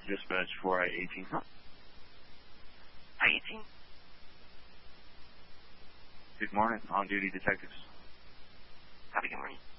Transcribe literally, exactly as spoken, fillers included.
Dispatch four I eighteen. I eighteen? Good morning, on-duty detectives. Copy, good morning.